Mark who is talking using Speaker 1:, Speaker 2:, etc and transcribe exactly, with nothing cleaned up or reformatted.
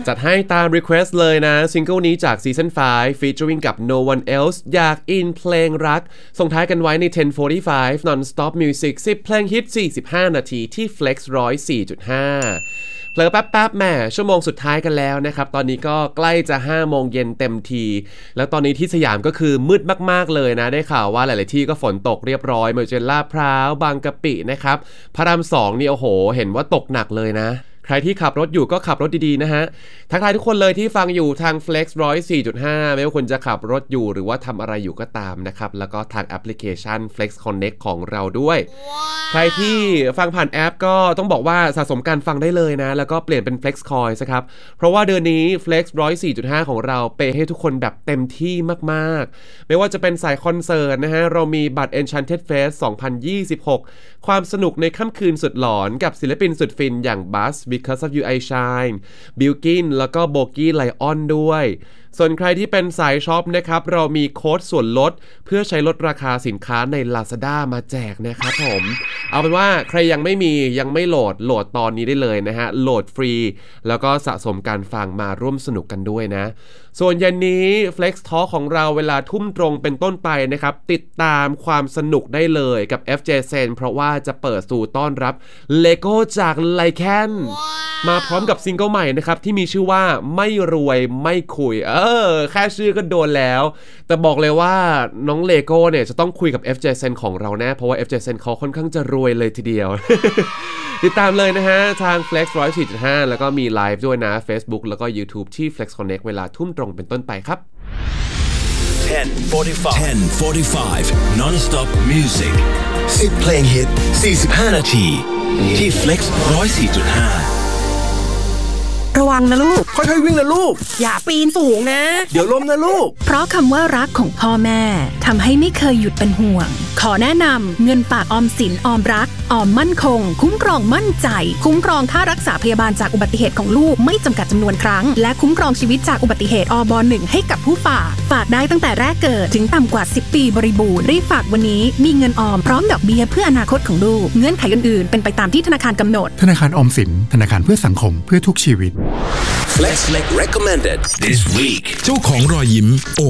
Speaker 1: จัดให้ตาม request เลยนะซิงเกิลนี้จาก Season ไฟว์ featuring กับ No One Else อยากอินเพลงรักส่งท้ายกันไว้ใน เท็น โฟร์ตี้ไฟว์ Non-Stop Music สิบเพลงฮิตสี่สิบห้านาทีที่ Flex หนึ่งร้อยสี่จุดห้าเผลอแป๊บๆแหมชั่วโมงสุดท้ายกันแล้วนะครับตอนนี้ก็ใกล้จะห้าโมงเย็นเต็มทีแล้วตอนนี้ที่สยามก็คือมืดมากๆเลยนะได้ข่าวว่าหลายๆที่ก็ฝนตกเรียบร้อยไม่ว่าจะลาดพร้าวบางกะปินะครับพระรามสองนี่โอ้โหเห็นว่าตกหนักเลยนะใครที่ขับรถอยู่ก็ขับรถดีๆนะฮะทักทายทุกคนเลยที่ฟังอยู่ทาง Flex หนึ่งร้อยสี่จุดห้า ไม่ว่าคุณจะขับรถอยู่หรือว่าทำอะไรอยู่ก็ตามนะครับแล้วก็ทางแอปพลิเคชัน Flex Connect ของเราด้วย wow. ใครที่ฟังผ่านแอปก็ต้องบอกว่าสะสมการฟังได้เลยนะแล้วก็เปลี่ยนเป็น Flex Coin นะครับเพราะว่าเดือนนี้ Flex หนึ่งร้อยสี่จุดห้า ของเราเปย์ให้ทุกคนแบบเต็มที่มากๆไม่ว่าจะเป็นสายคอนเสิร์ตนะฮะเรามีบัตร Enchanted Fest สองพันยี่สิบหกความสนุกในค่ำคืนสุดหลอนกับศิลปินสุดฟินอย่าง Buzz Because of You I Shine บิลกินแล้วก็โบกี้ไลออนด้วยส่วนใครที่เป็นสายช็อปนะครับเรามีโค้ดส่วนลดเพื่อใช้ลดราคาสินค้าใน Lazada มาแจกนะครับผมเอาเป็นว่าใครยังไม่มียังไม่โหลดโหลดตอนนี้ได้เลยนะฮะโหลดฟรีแล้วก็สะสมการฟังมาร่วมสนุกกันด้วยนะส่วนเย็นนี้ Flex Talk ของเราเวลาทุ่มตรงเป็นต้นไปนะครับติดตามความสนุกได้เลยกับ เอฟ เจ Sen เพราะว่าจะเปิดสู่ต้อนรับ Lego จากไลแคน มาพร้อมกับซิงเกิลใหม่นะครับที่มีชื่อว่าไม่รวยไม่คุยเออแค่ชื่อก็โดนแล้วแต่บอกเลยว่าน้องเลโก้เนี่ยจะต้องคุยกับ เอฟ เจ Sen ของเราแน่เพราะว่า เอฟ เจ Sen เขาค่อนข้างจะรวยเลยทีเดียว ติดตามเลยนะฮะทาง Flex หนึ่งร้อยสี่จุดห้า แล้วก็มีไลฟ์ด้วยนะ Facebook แล้วก็ YouTube ที่ Flex Connect เวลาทุ่มตรงเป็นต้นไปครับ
Speaker 2: เท็น โฟร์ตี้ไฟว์ เท็น โฟร์ตี้ไฟว์ Non-Stop Music สิบเพลงฮิตสี่สิบห้านาทีที่ Flex หนึ่งร้อยสี่จุดห้า
Speaker 3: ระวังนะลูก
Speaker 4: ค่อยๆวิ่งนะลูก
Speaker 3: อย่าปีนสูงนะ
Speaker 4: เดี๋ยวล้มนะลูก
Speaker 5: เพราะคำว่ารักของพ่อแม่ทำให้ไม่เคยหยุดเป็นห่วงขอแนะนำเงินฝากออมสินออมรักออมมั่นคงคุ้มครองมั่นใจคุ้มครองค่ารักษาพยาบาลจากอุบัติเหตุของลูกไม่จำกัดจำนวนครั้งและคุ้มครองชีวิตจากอุบัติเหตุอบหนึ่งให้กับผู้ฝากฝากได้ตั้งแต่แรกเกิดถึงต่ำกว่าสิบปีบริบูรณ์รีบฝากวันนี้มีเงินออมพร้อมดอกเบี้ยเพื่ออนาคตของลูกเงื่อนไขอื่นๆเป็นไปตามที่ธนาคารกำหนด
Speaker 6: ธนาคารออมสินธนาคารเพื่อสังคมเพื่อทุกชีวิต
Speaker 2: Flex Recommended this week
Speaker 7: เจ้าของรอยยิ้มโอ